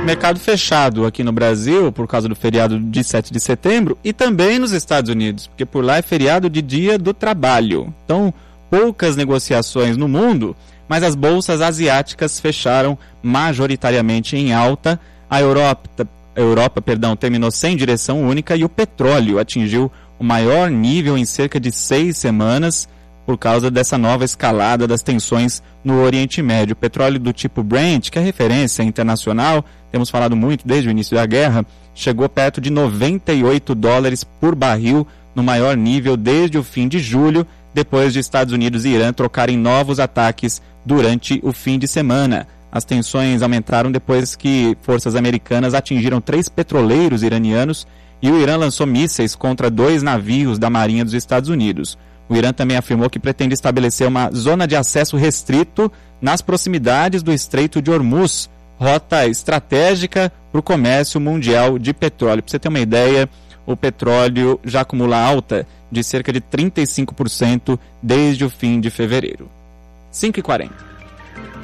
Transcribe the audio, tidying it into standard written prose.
Mercado fechado aqui no Brasil por causa do feriado de 7 de setembro e também nos Estados Unidos, porque por lá é feriado de Dia do Trabalho. Então, poucas negociações no mundo, mas as bolsas asiáticas fecharam majoritariamente em alta. A Europa terminou sem direção única e o petróleo atingiu o maior nível em cerca de 6 semanas por causa dessa nova escalada das tensões no Oriente Médio. O petróleo do tipo Brent, que é referência internacional, temos falado muito desde o início da guerra, chegou perto de $98 por barril, no maior nível desde o fim de julho, depois de Estados Unidos e Irã trocarem novos ataques durante o fim de semana. As tensões aumentaram depois que forças americanas atingiram 3 petroleiros iranianos e o Irã lançou mísseis contra 2 navios da Marinha dos Estados Unidos. O Irã também afirmou que pretende estabelecer uma zona de acesso restrito nas proximidades do Estreito de Hormuz, rota estratégica para o comércio mundial de petróleo. Para você ter uma ideia, o petróleo já acumula alta de cerca de 35% desde o fim de fevereiro. 5h40.